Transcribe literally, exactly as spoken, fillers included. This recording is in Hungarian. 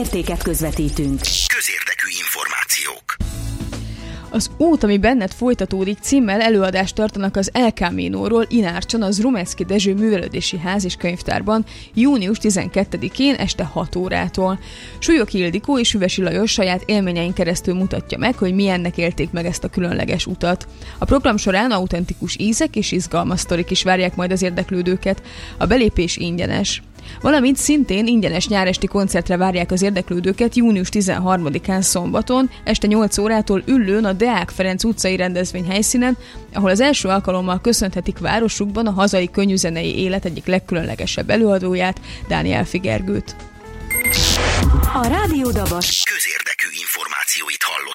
értéket közvetítünk. Közérdekű információk. Az út, ami benned folytatódik címmel előadást tartanak az El Caminóról Inárcson, az Rumecki Dezső Művelődési Ház és Könyvtárban június tizenkettedikén este hat órától. Súlyog Ildikó és Üvesi Lajos saját élményein keresztül mutatja meg, hogy milyennek élték meg ezt a különleges utat. A program során autentikus ízek és izgalmas sztorik is várják majd az érdeklődőket. A belépés ingyenes. Valamint szintén ingyenes nyáresti koncertre várják az érdeklődőket június tizenharmadikán szombaton, este nyolc órától Üllőn a Deák Ferenc utcai rendezvény helyszínen, ahol az első alkalommal köszönhetik városukban a hazai könnyűzenei élet egyik legkülönlegesebb előadóját, Dániel Figergőt. A Rádió Dabas közérdekű információit hallott.